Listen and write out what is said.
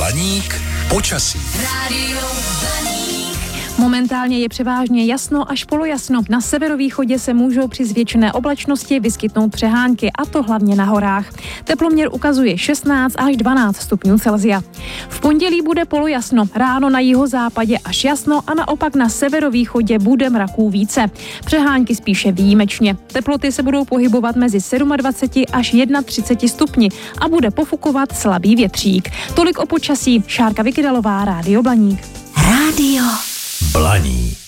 Blaník počasí. Rádio Blaník. Momentálně je převážně jasno až polojasno. Na severovýchodě se můžou při zvětšené oblačnosti vyskytnout přehánky, a to hlavně na horách. Teploměr ukazuje 16 až 12 stupňů Celsia. V pondělí bude polojasno, ráno na jihozápadě až jasno a naopak na severovýchodě bude mraků více. Přehánky spíše výjimečně. Teploty se budou pohybovat mezi 27 až 31 stupni a bude pofukovat slabý větřík. Tolik o počasí. Šárka Vykydalová, Rádio Blaník. Rádio Blaník.